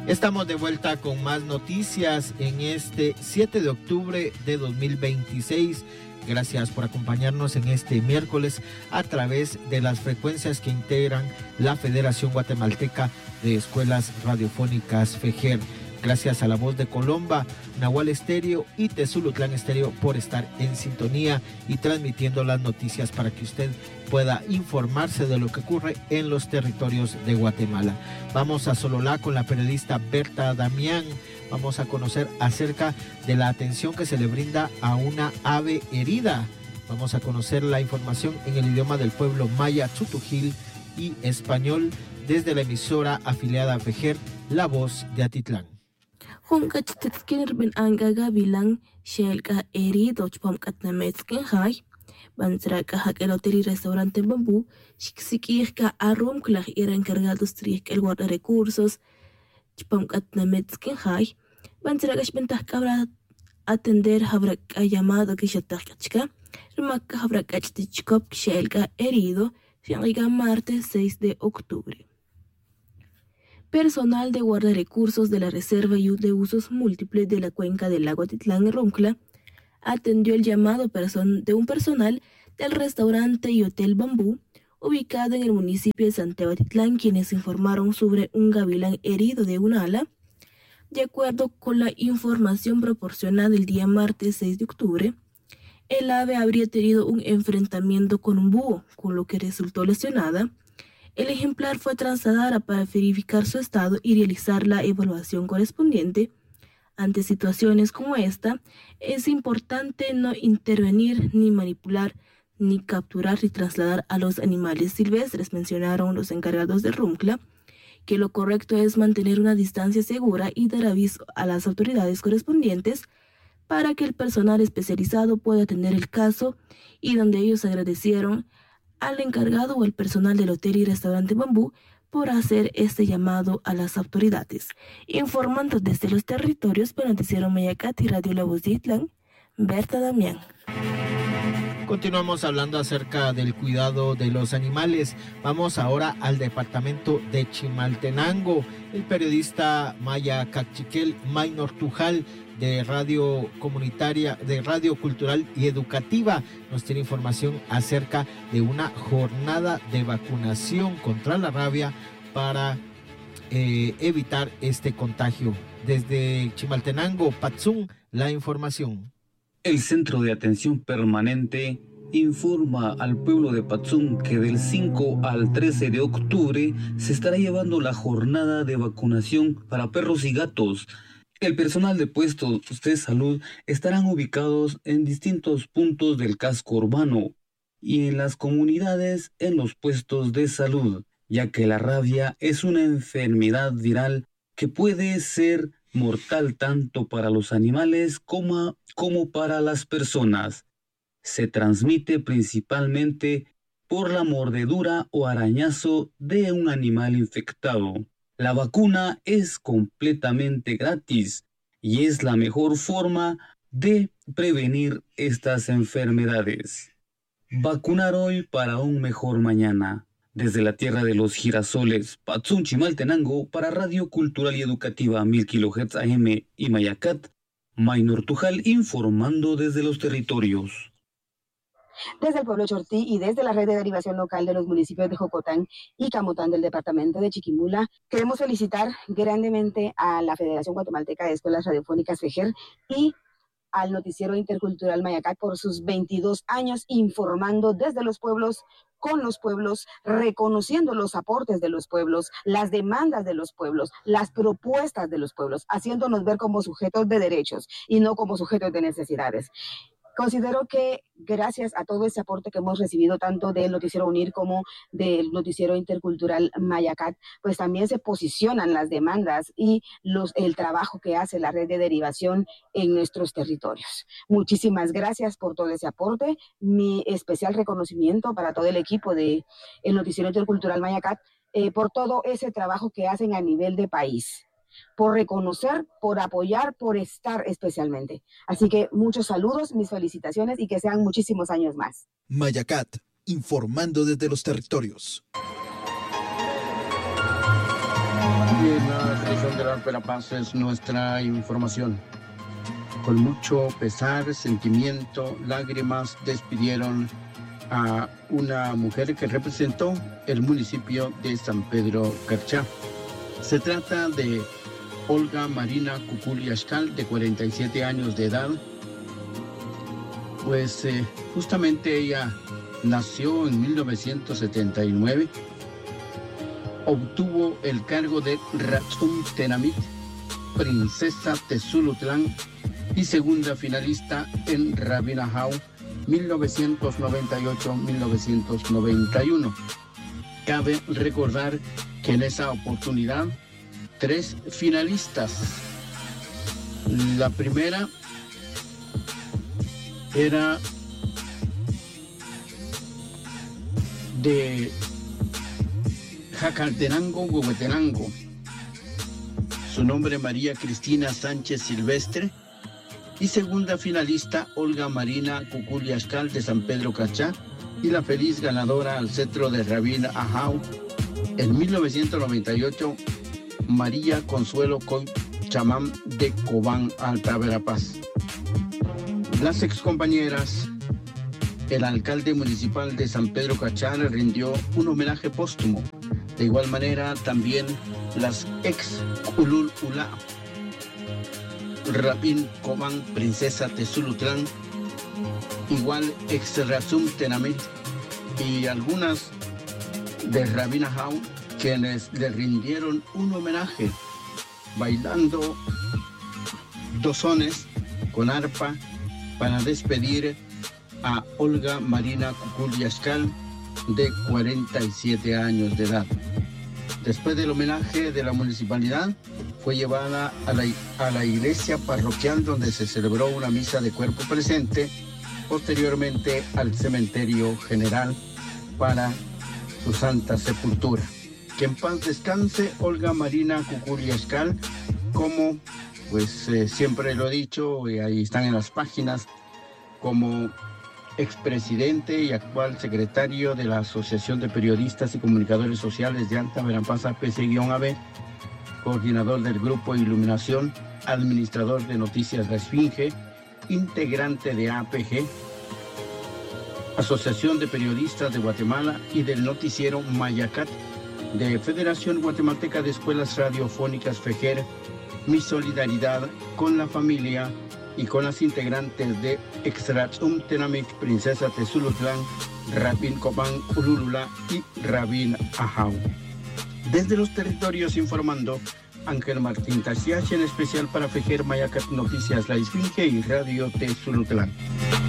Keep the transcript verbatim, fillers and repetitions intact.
Estamos de vuelta con más noticias en este siete de octubre de dos mil veintiséis. Gracias por acompañarnos en este miércoles a través de las frecuencias que integran la Federación Guatemalteca de Escuelas Radiofónicas FEGER. Gracias a La Voz de Colomba, Nahual Estéreo y Tezulutlán Estéreo por estar en sintonía y transmitiendo las noticias para que usted pueda informarse de lo que ocurre en los territorios de Guatemala. Vamos a Sololá con la periodista Berta Damián. Vamos a conocer acerca de la atención que se le brinda a una ave herida. Vamos a conocer la información en el idioma del pueblo maya, tzutujil y español desde la emisora afiliada a FEGER, La Voz de Atitlán. Hunkat titskir bin angaga bilang shelka herido chpomkat nametsken hay bansraka hak el hotel y restaurante Bambú shiksikirka arum klah era encargados trik el guarda recursos chpomkat nametsken hay bansraka shbentah cabra atender habraka llamado que shatakachka rumaka habraka chtichkop shelka herido shangiga martes seis de octubre. Personal de guarda recursos de la Reserva y de Usos Múltiples de la Cuenca del Lago Atitlán Runcla atendió el llamado person de un personal del restaurante y hotel Bambú, ubicado en el municipio de Santiago Atitlán, quienes informaron sobre un gavilán herido de un ala. De acuerdo con la información proporcionada el día martes seis de octubre, el ave habría tenido un enfrentamiento con un búho, con lo que resultó lesionada. El ejemplar fue trasladado para verificar su estado y realizar la evaluación correspondiente. Ante situaciones como esta, es importante no intervenir, ni manipular, ni capturar ni trasladar a los animales silvestres, mencionaron los encargados de Runcla, que lo correcto es mantener una distancia segura y dar aviso a las autoridades correspondientes para que el personal especializado pueda atender el caso, y donde ellos agradecieron al encargado o al personal del hotel y restaurante Bambú por hacer este llamado a las autoridades. Informando desde los territorios para Noticiero Mayacat y Radio La Voz de Atitlán, Berta Damián. Continuamos hablando acerca del cuidado de los animales. Vamos ahora al departamento de Chimaltenango. El periodista Maya Cachiquel Maynor Tujal de Radio Comunitaria, de Radio Cultural y Educativa, nos tiene información acerca de una jornada de vacunación contra la rabia para eh, evitar este contagio. Desde Chimaltenango, Patzún, la información. El Centro de Atención Permanente informa al pueblo de Patzún que del cinco al trece de octubre se estará llevando la jornada de vacunación para perros y gatos. El personal de puestos de salud estarán ubicados en distintos puntos del casco urbano y en las comunidades en los puestos de salud, ya que la rabia es una enfermedad viral que puede ser mortal tanto para los animales como, como para las personas. Se transmite principalmente por la mordedura o arañazo de un animal infectado. La vacuna es completamente gratis y es la mejor forma de prevenir estas enfermedades. Vacunar hoy para un mejor mañana. Desde la tierra de los girasoles, Patzún, Chimaltenango, para Radio Cultural y Educativa mil kilohertz A M y Mayacat, Maynor Tujal informando desde los territorios. Desde el pueblo Chortí y desde la red de derivación local de los municipios de Jocotán y Camotán del departamento de Chiquimula, queremos felicitar grandemente a la Federación Guatemalteca de Escuelas Radiofónicas FEGER y al Noticiero Intercultural Mayacat por sus veintidós años informando desde los pueblos, con los pueblos, reconociendo los aportes de los pueblos, las demandas de los pueblos, las propuestas de los pueblos, haciéndonos ver como sujetos de derechos y no como sujetos de necesidades. Considero que gracias a todo ese aporte que hemos recibido tanto del Noticiero UNIR como del Noticiero Intercultural Mayacat, pues también se posicionan las demandas y los, el trabajo que hace la red de derivación en nuestros territorios. Muchísimas gracias por todo ese aporte. Mi especial reconocimiento para todo el equipo del Noticiero Intercultural Mayacat eh, por todo ese trabajo que hacen a nivel de país, por reconocer, por apoyar, por estar especialmente. Así que muchos saludos, mis felicitaciones y que sean muchísimos años más. Mayacat, informando desde los territorios. En la región de Las Verapaz es nuestra información. Con mucho pesar, sentimiento, lágrimas, despidieron a una mujer que representó el municipio de San Pedro Carchá. Se trata de Olga Marina Cuculi Axcal, de cuarenta y siete años de edad. Pues eh, justamente ella nació en mil novecientos setenta y nueve. Obtuvo el cargo de Ratsum Tenamit, princesa Tezulutlán, y segunda finalista en Rabinajau mil novecientos noventa y ocho a mil novecientos noventa y uno. Cabe recordar que en esa oportunidad, tres finalistas. La primera era de Jacaltenango, Huehuetenango. Su nombre María Cristina Sánchez Silvestre. Y segunda finalista Olga Marina Cuculi Axcal, de San Pedro Carchá, y la feliz ganadora al cetro de Rabin Ajau en mil novecientos noventa y ocho, María Consuelo Coy Chamán, de Cobán, Alta Verapaz. Las excompañeras, el alcalde municipal de San Pedro Carchá le rindió un homenaje póstumo. De igual manera, también las ex Ulul Ula, Rabin Cobán, princesa Tezulutlán, igual ex Razum Tenamit, y algunas de Rabin Ajau, quienes le rindieron un homenaje bailando dos sones con arpa para despedir a Olga Marina Cuculi Axcal, de cuarenta y siete años de edad. Después del homenaje de la municipalidad, fue llevada a la, a la iglesia parroquial, donde se celebró una misa de cuerpo presente, posteriormente al cementerio general para su santa sepultura. Que en paz descanse Olga Marina Cuculi Axcal, como pues eh, siempre lo he dicho, y ahí están en las páginas, como expresidente y actual secretario de la Asociación de Periodistas y Comunicadores Sociales de Alta Verapaz A P C-A B, coordinador del Grupo Iluminación, administrador de Noticias La Esfinge, integrante de A P G, Asociación de Periodistas de Guatemala, y del noticiero Mayacat de Federación Guatemalteca de Escuelas Radiofónicas FEGER. Mi solidaridad con la familia y con las integrantes de Exratsum Tenamit, princesa Tezulutlán, Rabin Cobán, Ululula y Rabin Ajau. Desde los territorios informando, Ángel Martín Tasiach, en especial para FEGER, Mayacat Noticias La Esfinge y Radio Tezulutlán.